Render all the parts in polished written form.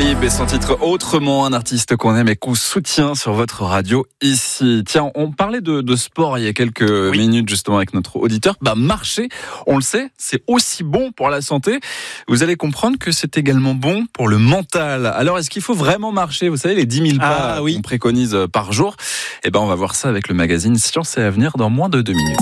Gibb et son titre Autrement, un artiste qu'on aime et qu'on soutient sur votre radio ici. Tiens, on parlait de sport il y a quelques minutes justement avec notre auditeur. Marcher, on le sait, c'est aussi bon pour la santé. Vous allez comprendre que c'est également bon pour le mental. Alors, est-ce qu'il faut vraiment marcher? Vous savez, les 10 000 pas qu'on préconise par jour. On va voir ça avec le magazine Science et Avenir dans moins de 2 minutes.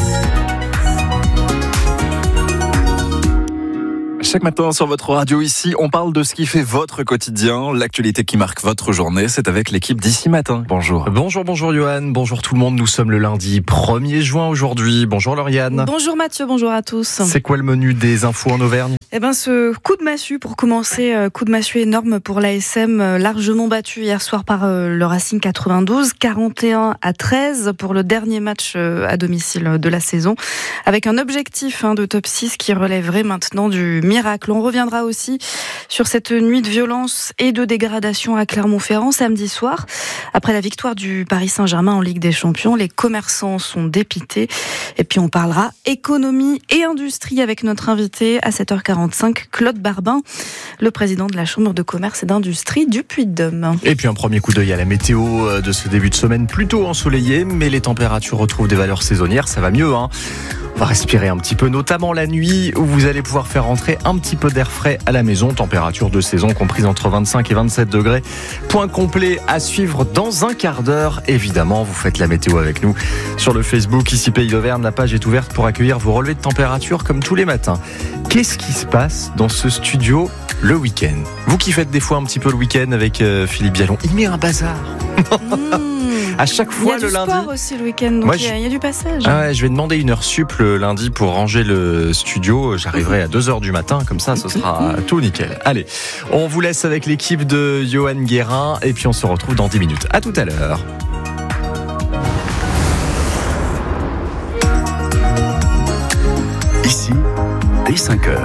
Chaque matin sur votre radio ici, on parle de ce qui fait votre quotidien, l'actualité qui marque votre journée. C'est avec l'équipe d'Ici Matin. Bonjour. Bonjour Johan, bonjour tout le monde. Nous sommes le lundi 1er juin aujourd'hui. Bonjour Lauriane. Bonjour Mathieu, bonjour à tous. C'est quoi le menu des infos en Auvergne ? Ce coup de massue pour commencer, coup de massue énorme pour l'ASM, largement battu hier soir par le Racing 92, 41-13 pour le dernier match à domicile de la saison, avec un objectif de top 6 qui relèverait maintenant du miracle. On reviendra aussi sur cette nuit de violence et de dégradation à Clermont-Ferrand samedi soir. Après la victoire du Paris Saint-Germain en Ligue des Champions, les commerçants sont dépités. Et puis on parlera économie et industrie avec notre invité à 7h45, Claude Barbin, le président de la Chambre de commerce et d'industrie du Puy-de-Dôme. Et puis un premier coup d'œil à la météo de ce début de semaine plutôt ensoleillé, mais les températures retrouvent des valeurs saisonnières, ça va mieux. On va respirer un petit peu, notamment la nuit où vous allez pouvoir faire rentrer un petit peu d'air frais à la maison. Température de saison comprise entre 25 et 27 degrés. Point complet à suivre dans un quart d'heure. Évidemment, vous faites la météo avec nous sur le Facebook. Ici Pays d'Auvergne, la page est ouverte pour accueillir vos relevés de température comme tous les matins. Qu'est-ce qui se passe dans ce studio le week-end? Vous qui faites des fois un petit peu le week-end avec Philippe Bialon, il met un bazar. À chaque fois le lundi. Il y a du sport aussi le week-end, donc il y a du passage. Je vais demander une heure sup le lundi pour ranger le studio. J'arriverai à 2h du matin, comme ça ce sera tout nickel. Allez, on vous laisse avec l'équipe de Johan Guérin et puis on se retrouve dans 10 minutes. À tout à l'heure. Ici, dès 5h.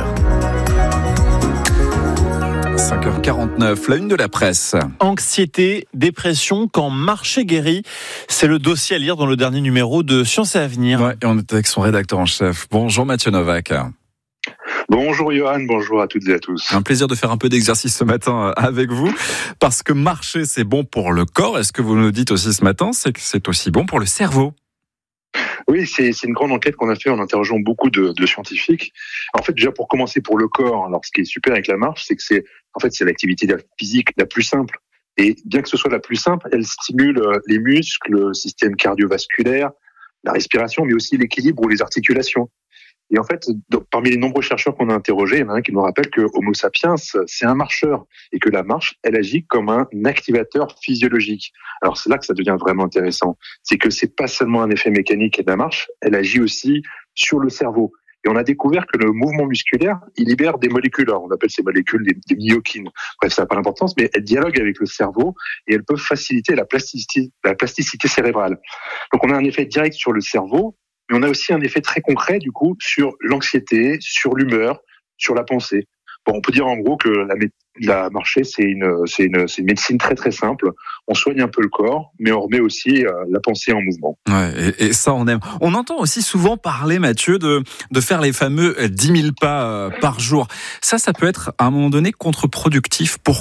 5h49, la une de la presse. Anxiété, dépression, quand marcher guérit, c'est le dossier à lire dans le dernier numéro de Science et Avenir. Et on est avec son rédacteur en chef. Bonjour Mathieu Novak. Bonjour Johan, bonjour à toutes et à tous. Un plaisir de faire un peu d'exercice ce matin avec vous, parce que marcher c'est bon pour le corps. Est-ce que vous nous dites aussi ce matin, c'est que c'est aussi bon pour le cerveau? Oui, c'est une grande enquête qu'on a fait en interrogeant beaucoup de scientifiques. En fait, déjà pour commencer pour le corps, alors ce qui est super avec la marche, c'est que c'est l'activité physique la plus simple. Et bien que ce soit la plus simple, elle stimule les muscles, le système cardiovasculaire, la respiration, mais aussi l'équilibre ou les articulations. Et en fait, parmi les nombreux chercheurs qu'on a interrogés, il y en a un qui nous rappelle que Homo sapiens, c'est un marcheur et que la marche, elle agit comme un activateur physiologique. Alors c'est là que ça devient vraiment intéressant. C'est que c'est pas seulement un effet mécanique de la marche, elle agit aussi sur le cerveau. Et on a découvert que le mouvement musculaire, il libère des molécules. Alors, on appelle ces molécules des myokines. Bref, ça n'a pas d'importance, mais elles dialoguent avec le cerveau et elles peuvent faciliter la plasticité cérébrale. Donc on a un effet direct sur le cerveau, mais on a aussi un effet très concret, du coup, sur l'anxiété, sur l'humeur, sur la pensée. Bon, on peut dire en gros que la marcher, c'est une médecine très très simple. On soigne un peu le corps, mais on remet aussi la pensée en mouvement. Ouais, et ça on aime. On entend aussi souvent parler, Mathieu, de faire les fameux 10 000 pas par jour. Ça peut être à un moment donné contre-productif. Pourquoi ?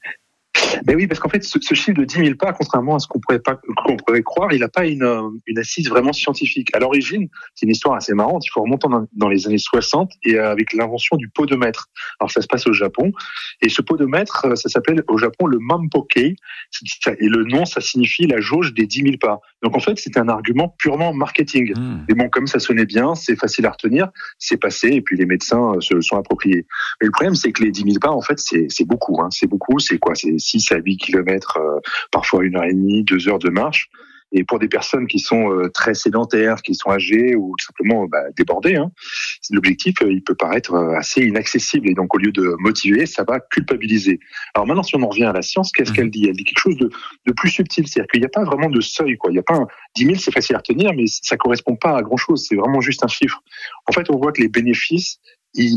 Ben oui, parce qu'en fait, ce chiffre de 10 000 pas, contrairement à ce qu'on pourrait croire, il n'a pas une assise vraiment scientifique. À l'origine, c'est une histoire assez marrante. Il faut remonter dans les années 60 et avec l'invention du podomètre. Alors, ça se passe au Japon. Et ce podomètre, ça s'appelle au Japon le Mampokei. Et le nom, ça signifie la jauge des 10 000 pas. Donc, en fait, c'était un argument purement marketing. Mais bon, comme ça sonnait bien, c'est facile à retenir, c'est passé et puis les médecins se le sont appropriés. Mais le problème, c'est que les 10 000 pas, en fait, c'est beaucoup. C'est beaucoup. C'est quoi? C'est 6 à 8 kilomètres, parfois 1h30, 2 heures de marche. Et pour des personnes qui sont très sédentaires, qui sont âgées ou tout simplement débordées, l'objectif, il peut paraître assez inaccessible. Et donc, au lieu de motiver, ça va culpabiliser. Alors maintenant, si on en revient à la science, qu'est-ce qu'elle dit? Elle dit quelque chose de plus subtil. C'est-à-dire qu'il n'y a pas vraiment de seuil, quoi. Il n'y a pas 10 000, c'est facile à retenir, mais ça correspond pas à grand-chose. C'est vraiment juste un chiffre. En fait, on voit que les bénéfices, ils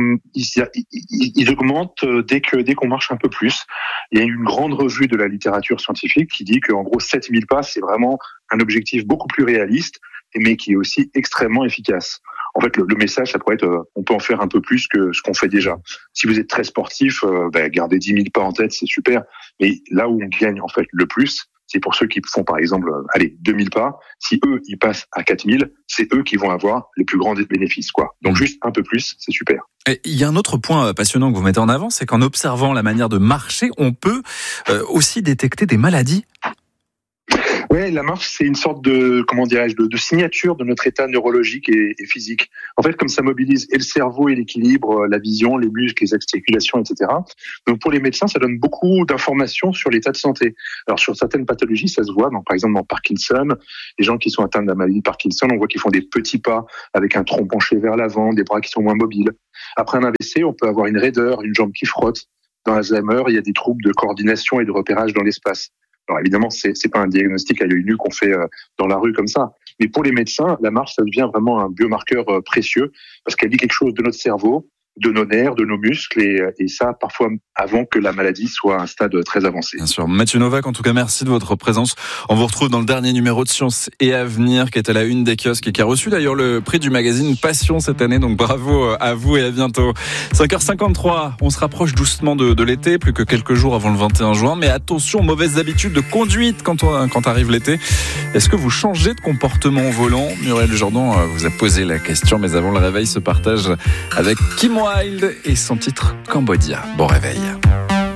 augmentent dès qu'on marche un peu plus. Il y a une grande revue de la littérature scientifique qui dit qu'en gros 7000 pas, c'est vraiment un objectif beaucoup plus réaliste, mais qui est aussi extrêmement efficace. En fait, le message, ça pourrait être, on peut en faire un peu plus que ce qu'on fait déjà. Si vous êtes très sportif, gardez 10 000 pas en tête, c'est super. Mais là où on gagne en fait le plus, c'est pour ceux qui font par exemple, 2000 pas. Si eux, ils passent à 4000, c'est eux qui vont avoir les plus grands bénéfices, quoi. Donc juste un peu plus, c'est super. Et il y a un autre point passionnant que vous mettez en avant, c'est qu'en observant la manière de marcher, on peut aussi détecter des maladies. Ouais, la marche, c'est une sorte de, de signature de notre état neurologique et physique. En fait, comme ça mobilise et le cerveau et l'équilibre, la vision, les muscles, les articulations, etc. Donc, pour les médecins, ça donne beaucoup d'informations sur l'état de santé. Alors, sur certaines pathologies, ça se voit. Donc, par exemple, dans Parkinson, les gens qui sont atteints de la maladie de Parkinson, on voit qu'ils font des petits pas avec un tronc penché vers l'avant, des bras qui sont moins mobiles. Après un AVC, on peut avoir une raideur, une jambe qui frotte. Dans Alzheimer, il y a des troubles de coordination et de repérage dans l'espace. Alors évidemment, c'est pas un diagnostic à l'œil nu qu'on fait dans la rue comme ça. Mais pour les médecins, la marche, ça devient vraiment un biomarqueur précieux parce qu'elle dit quelque chose de notre cerveau, de nos nerfs, de nos muscles et ça parfois avant que la maladie soit à un stade très avancé. Bien sûr. Mathieu Novak, en tout cas, merci de votre présence. On vous retrouve dans le dernier numéro de Science et Avenir qui est à la une des kiosques et qui a reçu d'ailleurs le prix du magazine Passion cette année. Donc bravo à vous et à bientôt. 5h53, on se rapproche doucement de l'été, plus que quelques jours avant le 21 juin. Mais attention, mauvaises habitudes de conduite quand arrive l'été. Est-ce que vous changez de comportement au volant ? Muriel Jourdan vous a posé la question, mais avant le réveil se partage avec Kim Wilde et son titre Cambodia. Bon réveil.